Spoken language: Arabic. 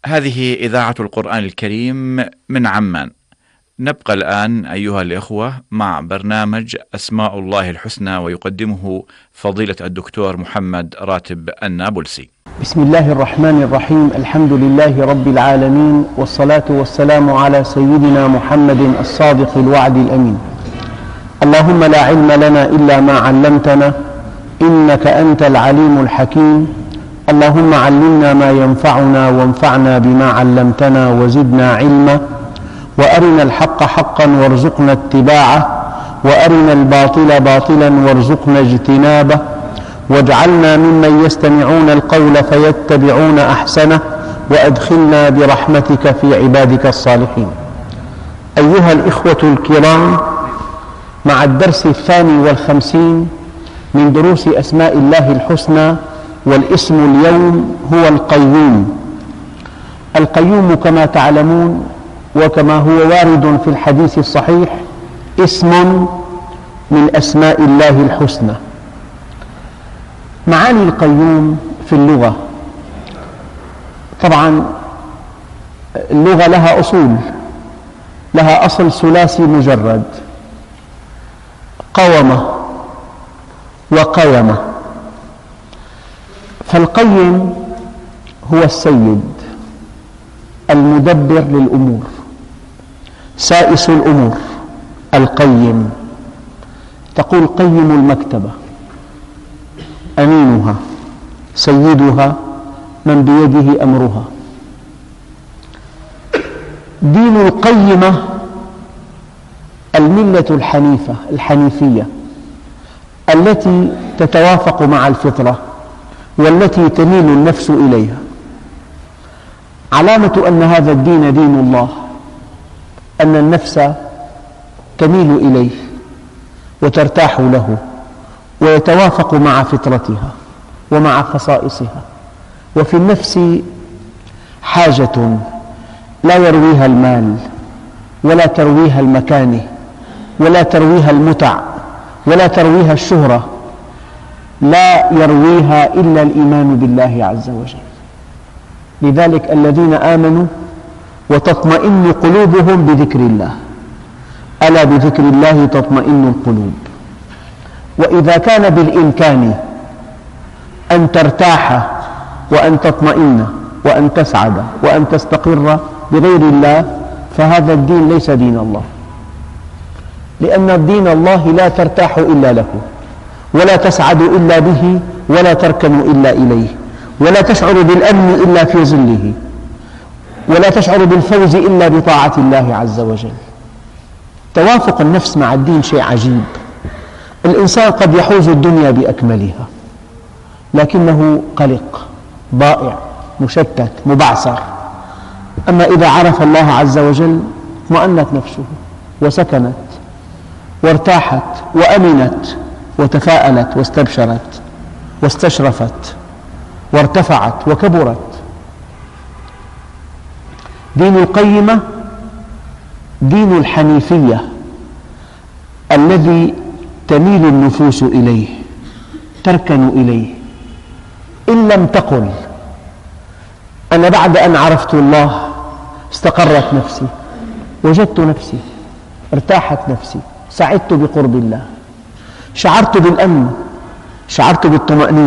هذه إذاعة القرآن الكريم من عمان. نبقى الآن أيها الإخوة مع برنامج أسماء الله الحسنى، ويقدمه فضيلة الدكتور محمد راتب النابلسي. بسم الله الرحمن الرحيم. الحمد لله رب العالمين، والصلاة والسلام على سيدنا محمد الصادق الوعد الأمين. اللهم لا علم لنا إلا ما علمتنا، إنك أنت العليم الحكيم. اللهم علمنا ما ينفعنا وانفعنا بما علمتنا وزدنا علما، وأرنا الحق حقا وارزقنا اتباعه، وأرنا الباطل باطلا وارزقنا اجتنابه، واجعلنا ممن يستمعون القول فيتبعون أحسنه، وأدخلنا برحمتك في عبادك الصالحين. أيها الإخوة الكرام، مع الدرس 52 من دروس أسماء الله الحسنى، والاسم اليوم هو القيوم. القيوم كما تعلمون وكما هو وارد في الحديث الصحيح اسم من أسماء الله الحسنى. معاني القيوم في اللغة، طبعا اللغة لها أصول، لها أصل ثلاثي مجرد: قومة وقيمة. فالقيم هو السيد المدبر للأمور، سائس الأمور، القيم. تقول قيم المكتبة، أمينها سيدها من بيده أمرها. دين القيمة الملة الحنيفة الحنيفية التي تتوافق مع الفطرة والتي تميل النفس إليها. علامة أن هذا الدين دين الله أن النفس تميل إليه وترتاح له ويتوافق مع فطرتها ومع خصائصها. وفي النفس حاجة لا يرويها المال ولا ترويها المكانة ولا ترويها المتع ولا ترويها الشهرة، لا يرويها إلا الإيمان بالله عز وجل. لذلك الذين آمنوا وتطمئن قلوبهم بذكر الله، ألا بذكر الله تطمئن القلوب. وإذا كان بالإمكان أن ترتاح وأن تطمئن وأن تسعد وأن تستقر بغير الله، فهذا الدين ليس دين الله، لأن دين الله لا ترتاح إلا له، ولا تسعد إلا به، ولا تركن إلا إليه، ولا تشعر بالأمن إلا في ظله، ولا تشعر بالفوز إلا بطاعة الله عز وجل. توافق النفس مع الدين شيء عجيب. الإنسان قد يحوز الدنيا بأكملها لكنه قلق، ضائع، مشتت، مبعثر. أما إذا عرف الله عز وجل اطمأنت نفسه وسكنت وارتاحت وأمنت وتفاءلت واستبشرت واستشرفت وارتفعت وكبرت. دين القيمة دين الحنيفية الذي تميل النفوس إليه، تركن إليه. إن لم تقل أنا بعد أن عرفت الله استقرت نفسي، وجدت نفسي، ارتاحت نفسي، سعدت بقرب الله، شعرت بالأمن، شعرت بالطمأنينة.